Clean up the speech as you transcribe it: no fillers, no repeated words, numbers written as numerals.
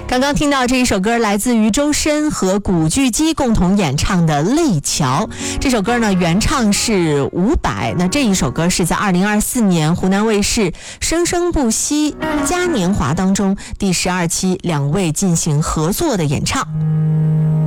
刚刚听到这一首歌来自于周深和古巨基共同演唱的《泪桥》。这首歌呢原唱是伍佰，那这一首歌是在2024年湖南卫视《生生不息嘉年华》当中第12期两位进行合作的演唱。